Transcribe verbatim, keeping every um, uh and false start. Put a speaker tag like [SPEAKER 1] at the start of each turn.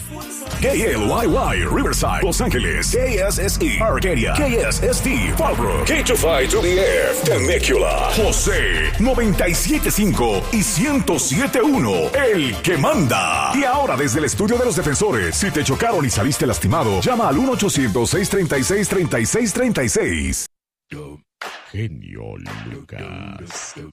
[SPEAKER 1] K L Y Y, Riverside, Los Ángeles. K S S E, Arcadia. K S S T, Fallbrook. K veinticinco to the F, Temecula. José, noventa y siete punto cinco y ciento siete punto uno, el que manda. Y ahora desde el estudio de los defensores, si te chocaron y saliste lastimado, llama al uno ochocientos, seiscientos treinta y seis, treinta y seis treinta y seis.
[SPEAKER 2] Genio Lucas.